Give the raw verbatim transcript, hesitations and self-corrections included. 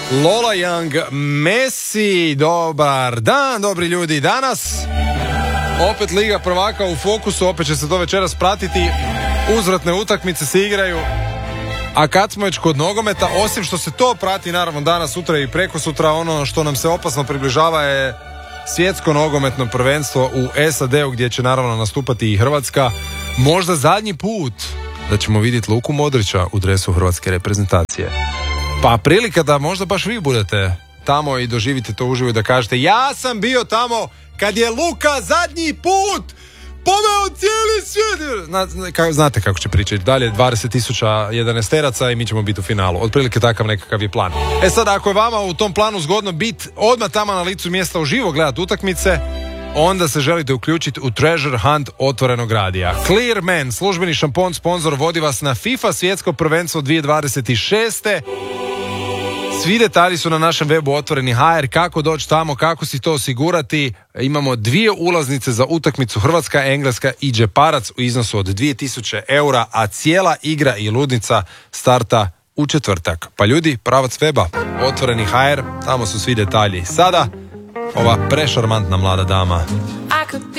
Lola Young, Messi, dobar dan, dobri ljudi. Danas opet Liga prvaka u fokusu, opet će se to večeras pratiti. Uzvratne utakmice se igraju. A kad smo već kod nogometa, osim što se to prati naravno danas, sutra i preko sutra, ono što nam se opasno približava je svjetsko nogometno prvenstvo u S A D-u gdje će naravno nastupati i Hrvatska. Možda zadnji put da ćemo vidjeti Luku Modrića u dresu hrvatske reprezentacije. Pa prilika da možda baš vi budete tamo i doživite to uživo i da kažete ja sam bio tamo kad je Luka zadnji put poveo cijeli svijet. Zna, ka, znate kako će pričati. Dalje dvadeset tisuća jedanaesteraca i mi ćemo biti u finalu. Otprilike takav nekakav je plan. E sad, ako je vama u tom planu zgodno biti odmah tamo na licu mjesta uživo gledati utakmice, onda se želite uključiti u Treasure Hunt otvorenog radija. Clear Man, službeni šampon sponzor, vodi vas na FIFA svjetsko prvenstvo dvije tisuće dvadeset šeste. Svi detalji su na našem webu otvoreni ha er. Kako doći tamo, kako si to osigurati. Imamo dvije ulaznice za utakmicu Hrvatska, Engleska i džeparac u iznosu od dvije tisuće eura, a cijela igra i ludnica starta u četvrtak. Pa ljudi, pravac weba otvoreni ha er, tamo su svi detalji. Sada ova prešarmantna mlada dama.